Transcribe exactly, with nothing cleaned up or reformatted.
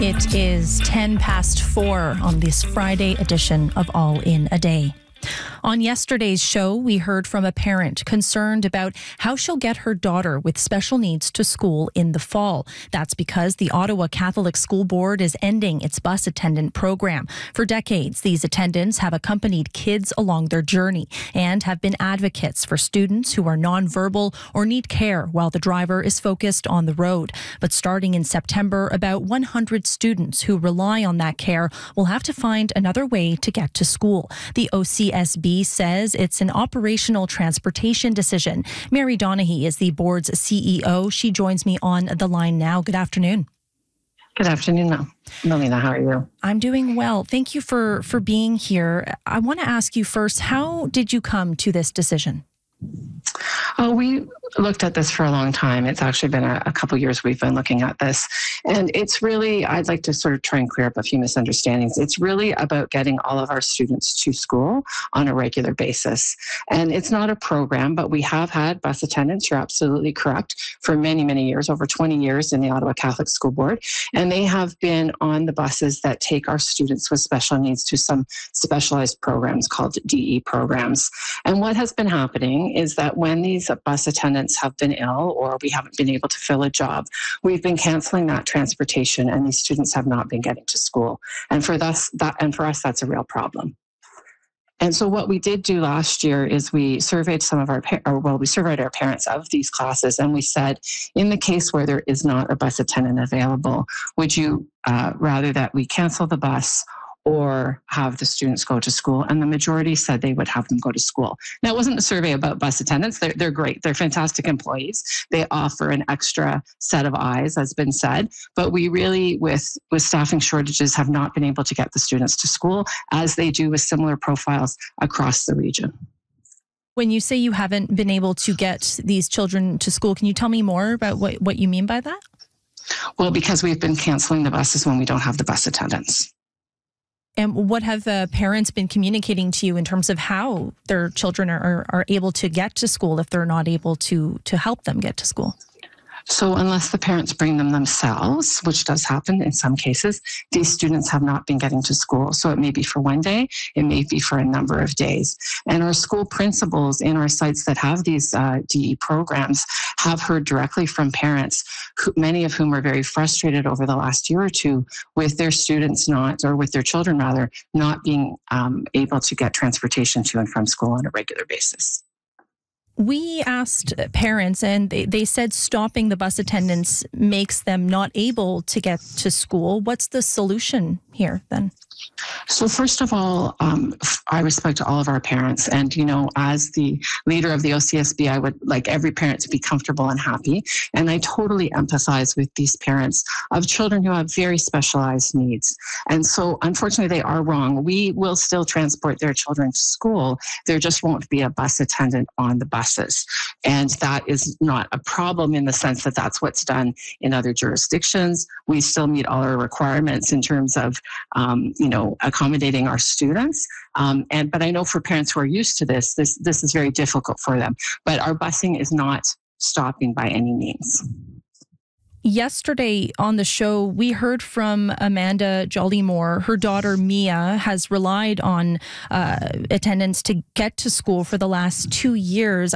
It is ten past four on this Friday edition of All in a Day. On yesterday's show, we heard from a parent concerned about how she'll get her daughter with special needs to school in the fall. That's because the Ottawa Catholic School Board is ending its bus attendant program. For decades, these attendants have accompanied kids along their journey and have been advocates for students who are nonverbal or need care while the driver is focused on the road. But starting in September, about one hundred students who rely on that care will have to find another way to get to school. The O C S B says it's an operational transportation decision. Mary Donaghy is the board's C E O. She joins me on the line now. Good afternoon. Good afternoon, Melina. How are you? I'm doing well. Thank you for, for being here. I want to ask you first, how did you come to this decision? Oh, we looked at this for a long time. It's actually been a, a couple years we've been looking at this. And it's really, I'd like to sort of try and clear up a few misunderstandings. It's really about getting all of our students to school on a regular basis. And it's not a program, but we have had bus attendants, you're absolutely correct, for many, many years, over twenty years in the Ottawa Catholic School Board. And they have been on the buses that take our students with special needs to some specialized programs called D E programs. And what has been happening is that when these bus attendants have been ill or we haven't been able to fill a job, we've been canceling that transportation and these students have not been getting to school. And for us, that, and for us, that's a real problem. And so what we did do last year is we surveyed some of our, or well, we surveyed our parents of these classes, and we said, in the case where there is not a bus attendant available, would you uh, rather that we cancel the bus or have the students go to school? And the majority said they would have them go to school. Now, it wasn't a survey about bus attendants. They're, they're great. They're fantastic employees. They offer an extra set of eyes, as been said. But we really, with, with staffing shortages, have not been able to get the students to school as they do with similar profiles across the region. When you say you haven't been able to get these children to school, can you tell me more about what, what you mean by that? Well, because we've been canceling the buses when we don't have the bus attendants. And what have uh, parents been communicating to you in terms of how their children are, are, are able to get to school if they're not able to to help them get to school? So unless the parents bring them themselves, which does happen in some cases, these students have not been getting to school. So it may be for one day, it may be for a number of days. And our school principals in our sites that have these uh, D E programs have heard directly from parents, who, many of whom are very frustrated over the last year or two with their students not, or with their children rather, not being um, able to get transportation to and from school on a regular basis. We asked parents and they, they said stopping the bus attendants makes them not able to get to school. What's the solution here then? So first of all, um, I respect all of our parents. And, you know, as the leader of the O C S B, I would like every parent to be comfortable and happy. And I totally empathize with these parents of children who have very specialized needs. And so unfortunately, they are wrong. We will still transport their children to school. There just won't be a bus attendant on the buses. And that is not a problem in the sense that that's what's done in other jurisdictions. We still meet all our requirements in terms of, um, you know, accommodating our students. Um, and but I know for parents who are used to this, this, this is very difficult for them. But our busing is not stopping by any means. Yesterday on the show, we heard from Amanda Jollymore. Her daughter, Mia, has relied on uh, attendance to get to school for the last two years.